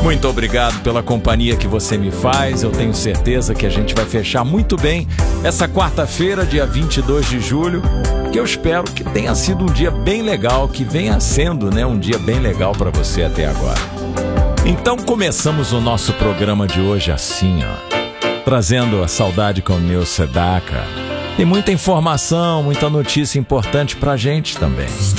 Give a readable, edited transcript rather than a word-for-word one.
Muito obrigado pela companhia que você me faz. Eu tenho certeza que a gente vai fechar muito bem essa quarta-feira, dia 22 de julho, que eu espero que tenha sido um dia bem legal, que venha sendo, né, um dia bem legal para você até agora. Então começamos o nosso programa de hoje assim, ó, trazendo a saudade com o meu Sedaka. Tem muita informação, muita notícia importante pra gente também.